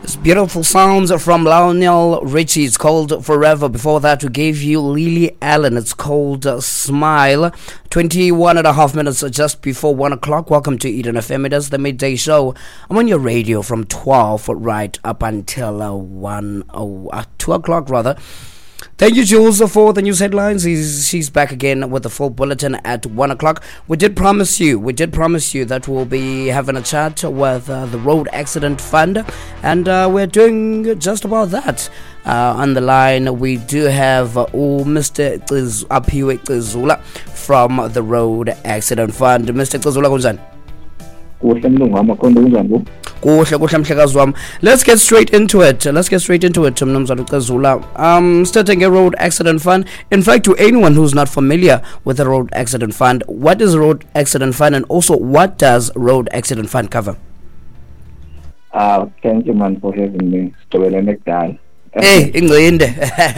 Beautiful sounds from Lionel Richie. It's called Forever. Before that, we gave you Lily Allen. It's called Smile. 21 and a half minutes just before 1 o'clock. Welcome to Eden FM. It is the midday show. I'm on your radio from 12 right up until 2 o'clock rather. Thank you, Jules, for the news headlines. She's back again with the full bulletin at 1 o'clock. We did promise you that we'll be having a chat with the Road Accident Fund, and we're doing just about that. On the line, we do have Mr. Aphiwe Cezula from the Road Accident Fund. Mr. Cezula, kunjani? Kuhle mhlekazi wami. Let's get straight into it. Mnumzana Cezula. Starting a Road Accident Fund. In fact, to anyone who's not familiar with the Road Accident Fund, what is Road Accident Fund, and also what does Road Accident Fund cover? Thank you, man, for having me. Hey, ingcinde.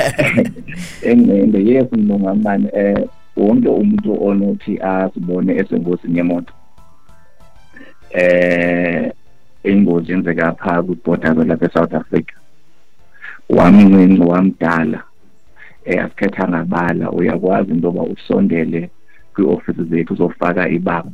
Yes, man. Wonke umuntu onothi asibone esengozini yemoto. Ingozi yenzeka pha kwibhoda lapha eSouth Africa. Wamncinci wamdala asikhetha ngabala uyakwazi into yoba usondele kwi-office zethu uzofaka ibango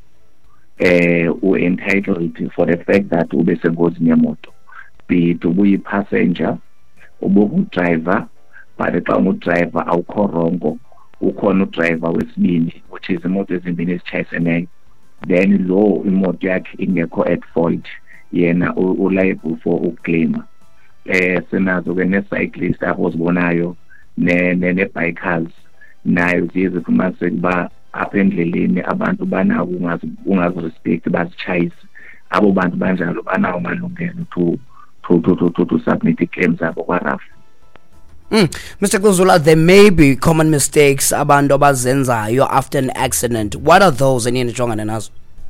u-entitled for the fact that ube sengozini yemoto, be it ubuyi-passenger ubuku-driver, but xa ungu-driver awukho rongo, ukhona udriver wesibini, which is imoto ezimbini ezitshayiseneyo, then lo imoto yakhe ingekho at fault, yena uliable for uclaim. Sinazo ke ne-cyclist abazibonayo ne-bikers nayo zizifumanise kuba apha endleleni abantu banako ungazi-respect bazitshayise. Abo bantu banjalo banawo amalungelo to submit i-claims zabo kwa-RAF. Mr. Cezula, there may be common mistakes abantu abazenzayo after an accident. What are those enijongana nazo?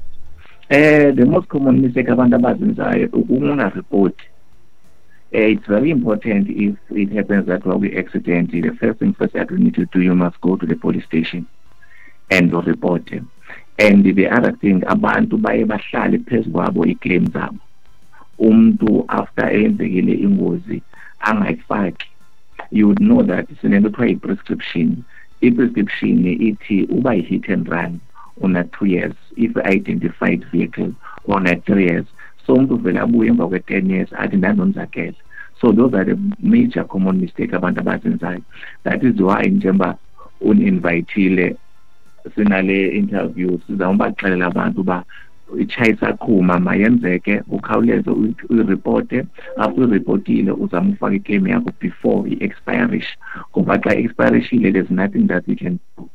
The most common mistake abantu abazenzayo ukungareport. It's very important if it happens that while we accident, the first thing first that you need to do, you must go to the police station and report them. And the other thing, abantu baye bahlale phezu kwabo i-claim zabo. Umuntu after eyenzekile ingozi angayifaki. You would know that it's an prescription. I-prescription ithi uba hit and run on a 2 years, if identified vehicle on a 3 years. So umuntu vele abuye emva kwe-10 years athi ndandonzakele. So those are the major common mistake abantu abazenzayo. That is why njengoba uninvitile sinale interview sizawuba baxelela abantu uba itshayisa qhuma mayenzeke ukhawuleze uyireporte, after uyireportile uzama ufaka iclaim yakho before i-expirish, ngoba xa expirishile there's nothing that we can do.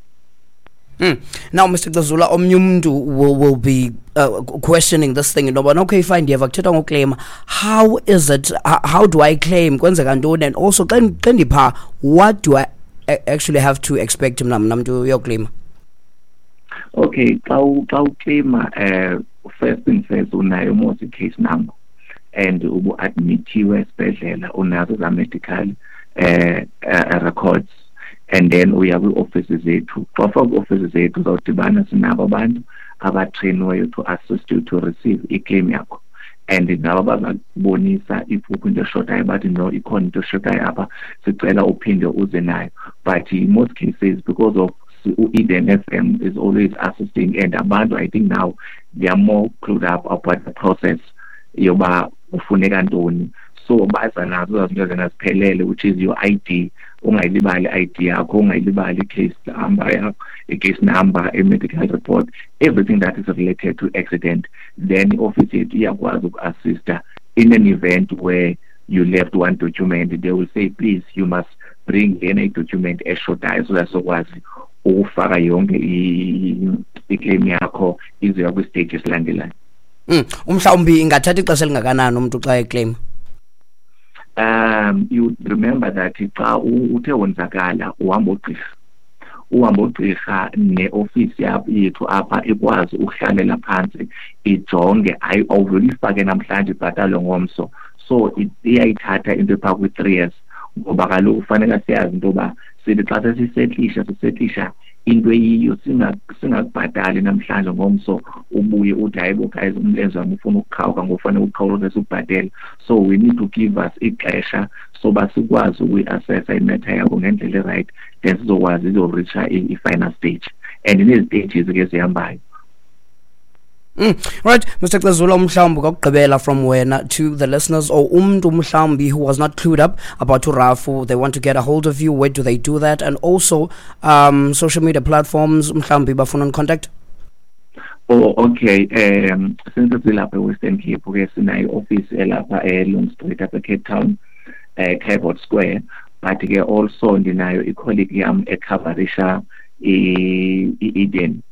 Now, Mr. Cezula, omnye umuntu will be questioning this thing. Okay, fine, ndiyeva kuthetha ngoclaim. How is it? How do I claim? Kwenzeka ntoni? And also, xa ndipha, what do I actually have to expect mna mntu uyoclaim? Okay, xa uclaima, first thing first unayo most case number and ubu-admithiwe esibhedlela unazo za-medical records, and then uya kwi-offices zethu. Xa ufika kwi-offices zethu uzawudibana sinabo abantu abatrainiweyo to assist you to receive i-claim yakho, and nabo bazakubonisa if kukho into eshotayo bathi no ikhona into eshotayo apha sicela uphinde uze nayo. But in most cases, because of Eden FM is always assisting, and abantu I think now they are more clued up about the process yoba ufuneka ntoni. So baza nazo zazinto ziphelele, which is your ID. Ungayilibali ID yakho, ungayilibali case number, a medical report, everything that is related to accident. Then the office iyakwazi uku-assist in an event where you left one document. They will say, please, you must bring any document eshotayo so that's ukwazi ukufaka yonke i-claim yakho izoya kwi-stage esilandelayo. Mhlawumbi ingathatha ixesha elingakanani umuntu xa eclaim? You remember that xa uthe wonzakala uhamba ugqirha ne-ofisi yethu apha ikwazi ukuhlalela phansi ijonge, awuvele namhlanje ibhatalwe ngomso. So iyayithatha into ephaa kwi-3 years, ngoba kaloku kufanele siyazi into yoba sithi xa sisetlisha into eyiyo singakubhatali namhlanje ngomso ubuye uthi hayibo guys umlenze wami ufuna ukuqhawuka ngofanele uqhawuke ubhatele. So we need to give us ixesha so basikwazi ukuyi-assessa imetha yabo ngendlela e-right, then sizokwazi izoreacha i-final stage and inezi-stages ke zihambayo. Right, Mr. Cezula, mhlawumbi kokugqibela from wena to the listeners, or mhlawumbi who was not clued up about Rafu, they want to get a hold of you, where do they do that? And also social media platforms, mhlawumbi bafuna in contact? Oh, okay. Since it's lapha eWestern Cape, we sinayo office lapha Long Street apha Cape Town, Cabot Square, but also ndinayo i-colleague yam ecoverisha i-Eden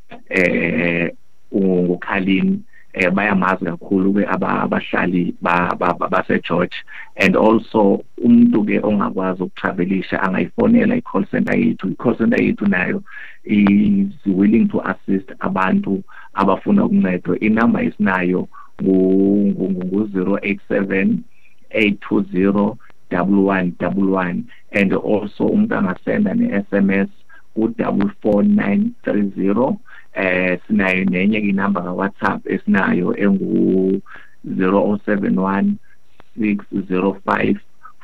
ngukhalini bayamazi kakhulu ke abahlali base-George, and also umuntu ke ongakwazi ukutravelisha angayifonela i-call center yethu. I-call center yethu nayo is willing to assist abantu abafuna ukuncedwa. Inumber isinayo ngu-087 820 1111, and also umuntu angasenda ne-SMS u-44930. Sinayo nenye inamba ka-WhatsApp esinayo engu 071 605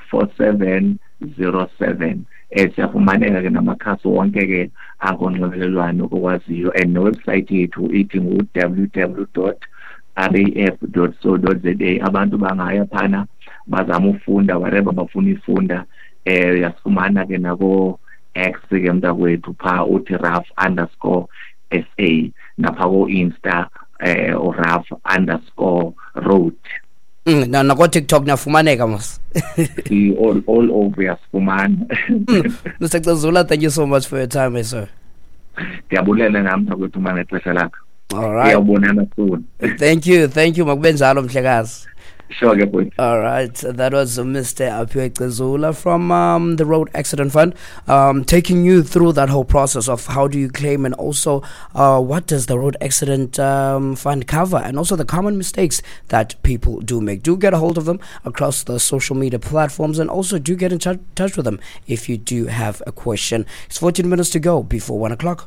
4707. Siyafumaneka ke namakhasi wonke ke angonxibelelwano okwaziyo, and newebsite yethu ithi ngu www.raf.co.za. abantu bangaya phana bazama ufunda whatever bafuna ifunda. Yasifumana ke nako X ke mntakwethu pha uthi RAF_SA, napha ko Insta RAF_road. Nako TikTok nafumaneka mas. all over yasifumana. Mr. Cezula, thank you so much for your time, sir. Ndiyabulela nami mntakwethu manexesha lakho. All right. Siyabonana soon. Thank you makube njalo mhlekazi. Sure, boy. All right, that was Mr. Aphiwe Cezula from the Road Accident Fund, taking you through that whole process of how do you claim, and also what does the Road Accident Fund cover, and also the common mistakes that people do make. Do get a hold of them across the social media platforms, and also do get in touch with them if you do have a question. It's 14 minutes to go before 1 o'clock.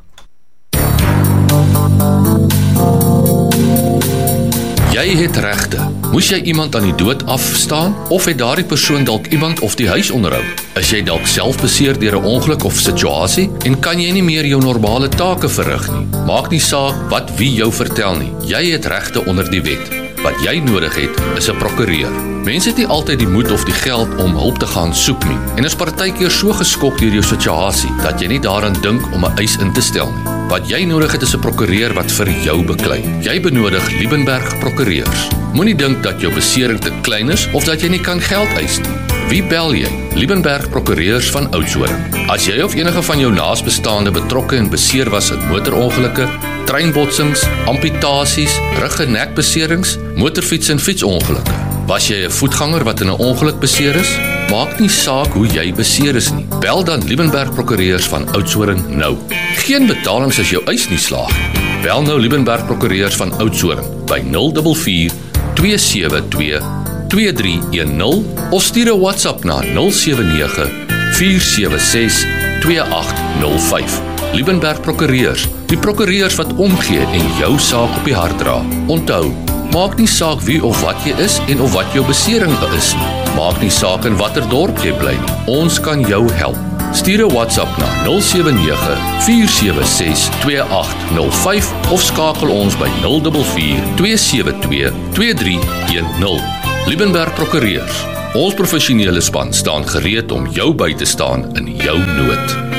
Jy het regte. Moes jy iemand aan die dood afstaan, of het daardie persoon dalk iemand of die huis onderhou? Is jy dalk self beseer deur 'n ongeluk of situasie en kan jy nie meer jou normale take verrig nie? Maak nie saak wat wie jou vertel nie. Jy het regte onder die wet. Wat jy nodig het, is 'n prokureur. Mense het nie altyd die moed of die geld om hulp te gaan soek nie, en is partykeer so geskok deur jou situasie dat jy nie daaraan dink om 'n eis in te stel nie. Wat jy nodig het, is 'n prokureur wat vir jou beklei. Jy benodig Liebenberg Prokureurs. Moenie dink dat jou besering te klein is of dat jy nie kan geld eis nie. Wie bel jy? Liebenberg Prokureurs van Oudtshoorn. As jy of enige van jou naasbestaande betrokke en beseer was in motorongelukke, treinbotsings, amputasies, rug- en nekbeserings, motorfiets- en fietsongelukke. Was jy 'n voetganger wat in 'n ongeluk beseer is? Maak nie saak hoe jy beseer is nie. Bel dan Liebenberg Prokureurs van Oudtshoorn nou. Geen betalings as jou eis nie slaag. Bel nou Liebenberg Prokureurs van Oudtshoorn by 044 272 2310 of stuur 'n WhatsApp na 079 476 2805. Liebenberg Prokureurs, die prokureurs wat omgee en jou saak op die hart dra. Onthou, maak nie saak wie of wat jy is en of wat jou besering is nie. Maak nie saak in watter dorp jy bly nie. Ons kan jou help. Stuur 'n WhatsApp na 079 476 2805 of skakel ons by 044 272 2310. Liebenberg Prokureurs. Ons professionele span staan gereed om jou by te staan in jou nood.